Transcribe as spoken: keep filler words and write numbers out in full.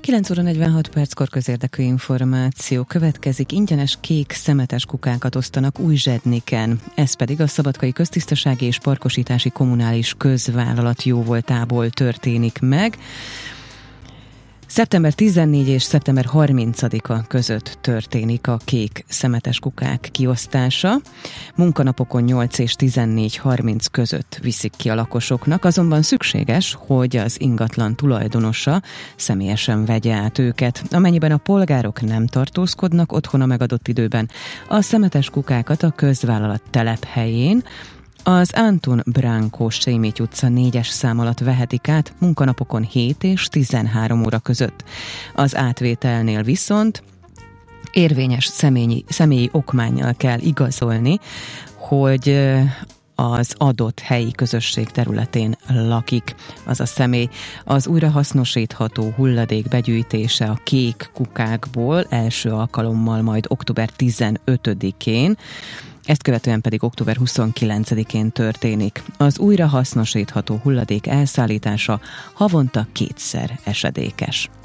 kilenc óra negyvenhat perckor közérdekű információ következik. Ingyenes kék szemetes kukákat osztanak Újzsedniken. Ez pedig a Szabadkai Köztisztasági és Parkosítási Kommunális Közvállalat jóvoltából történik meg. szeptember tizennégyedike és szeptember harmincadika között történik a kék szemetes kukák kiosztása. Munkanapokon nyolc és tizennégy harminc között viszik ki a lakosoknak, azonban szükséges, hogy az ingatlan tulajdonosa személyesen vegye át őket. Amennyiben a polgárok nem tartózkodnak otthon a megadott időben, a szemetes kukákat a közvállalat telephelyén, az Anton Branko Sémíty utca négyes szám alatt vehetik át munkanapokon hét és tizenhárom óra között. Az átvételnél viszont érvényes személyi, személyi okmánnyal kell igazolni, hogy az adott helyi közösség területén lakik az a személy. Az újrahasznosítható hulladék begyűjtése a kék kukákból első alkalommal majd október tizenötödikén, ezt követően pedig október huszonkilencedikén történik. Az újrahasznosítható hulladék elszállítása havonta kétszer esedékes.